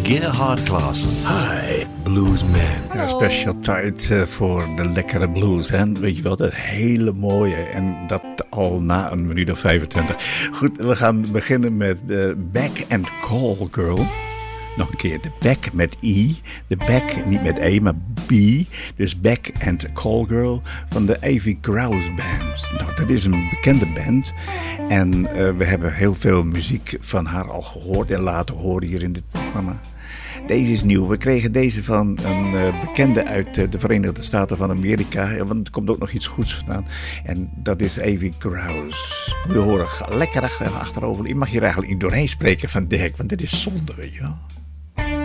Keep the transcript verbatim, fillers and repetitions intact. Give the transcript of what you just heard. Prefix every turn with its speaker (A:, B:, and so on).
A: Gerhard Klaassen.
B: Hi, bluesman.
C: Ja, special tijd uh, voor de lekkere blues. Hè? Weet je wel, dat hele mooie. En dat al na een minuut of vijfentwintig. Goed, we gaan beginnen met de Back and Call Girl. Nog een keer, de back met I. De back, niet met E, maar B. Dus Back and Call Girl van de Avey Krause Band. Nou, dat is een bekende band. En uh, we hebben heel veel muziek van haar al gehoord en laten horen hier in dit programma. Deze is nieuw. We kregen deze van een uh, bekende uit uh, de Verenigde Staten van Amerika. Want er komt ook nog iets goeds vandaan. En dat is Avey Krause. We horen lekker achterover. Je mag hier eigenlijk niet doorheen spreken van Dirk, want dit is zonde, weet je wel.